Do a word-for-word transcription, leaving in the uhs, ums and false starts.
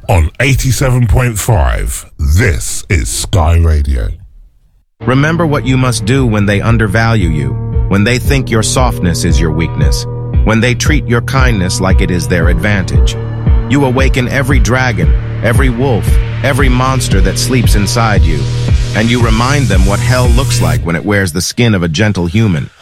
On eighty-seven point five, this is Sky Radio. Remember what you must do when they undervalue you, when they think your softness is your weakness, when they treat your kindness like it is their advantage. You awaken every dragon, every wolf, every monster that sleeps inside you, and you remind them what hell looks like when it wears the skin of a gentle human.